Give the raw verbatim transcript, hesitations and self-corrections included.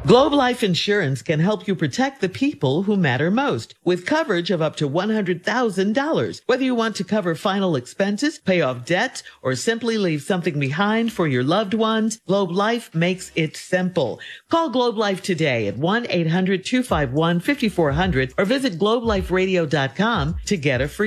Globe Life Insurance can help you protect the people who matter most with coverage of up to one hundred thousand dollars. Whether you want to cover final expenses, pay off debts, or simply leave something behind for your loved ones, Globe Life makes it simple. Call Globe Life today at one eight hundred two five one five four zero zero or visit globe life radio dot com to get a free